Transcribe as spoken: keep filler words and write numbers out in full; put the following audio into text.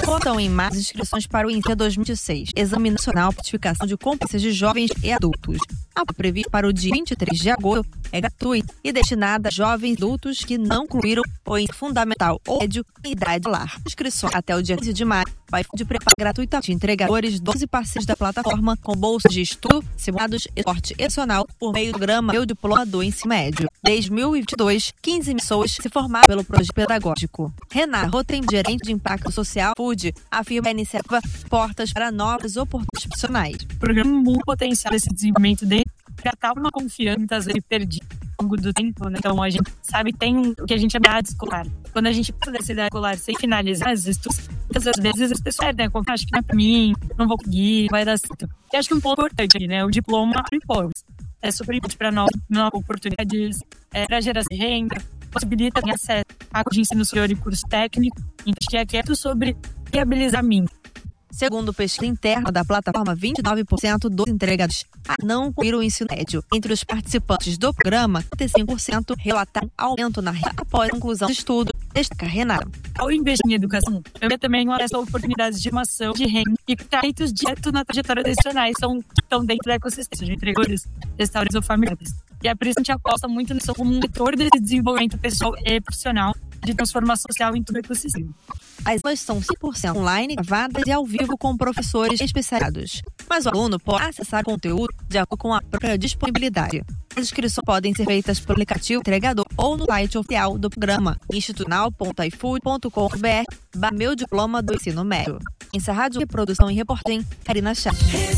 Contam em mais inscrições para o INSEE dois mil e vinte e seis, Exame Nacional de Certificação de Competências de Jovens e Adultos. A prova prevista para o dia vinte e três de agosto é gratuita e destinada a jovens adultos que não concluíram o ensino fundamental ou médio em idade escolar. Inscrições até o dia quinze de maio vai de preparo gratuitamente entregadores doze parceiros da plataforma com bolsas de estudo, simulados e suporte adicional por meio do programa Meu Diploma do Ensino Médio. Desde dois mil e vinte e dois, quinze pessoas se formaram pelo projeto pedagógico. Renata Rotem, gerente de impacto social Food, afirma que a iniciativa portas para novas oportunidades profissionais. O programa muito potencial desse desenvolvimento dele já estava uma confiança muitas vezes perdida ao longo do tempo, né? Então a gente sabe que tem o que a gente chama de idade escolar. Quando a gente passa dessa idade escolar sem finalizar os estudos, muitas vezes as pessoas perdem a confiança, acho que não é pra mim, não vou conseguir, vai dar certo. E acho que um ponto importante aqui, né? O diploma abre portas. É super importante para nós, novas oportunidades, é, para geração de renda, possibilita ter acesso a curso de ensino superior e curso técnico. Então, acho que aqui é tudo sobre viabilizar mim. Segundo pesquisa interna da plataforma, vinte e nove por cento dos entregadores não concluíram o ensino médio. Entre os participantes do programa, trinta e cinco por cento relataram aumento na renda após a conclusão do estudo. Destaca Renata. Ao investir em educação, eu também acesso a oportunidades de formação, de renda e feitos direto na trajetória dos profissionais que estão dentro do ecossistema de entregadores, restaurantes ou familiares. E é por isso que a gente aposta muito nisso como um vetor desse desenvolvimento pessoal e profissional de transformação social em todo o ecossistema. As aulas são cem por cento online, gravadas e ao vivo com professores especializados. Mas o aluno pode acessar conteúdo de acordo com a própria disponibilidade. As inscrições podem ser feitas pelo aplicativo entregador ou no site oficial do programa institucional ponto i food ponto com ponto b r barra Meu Diploma do Ensino Médio. Encerrado, reprodução e reportagem, Karina Chaves.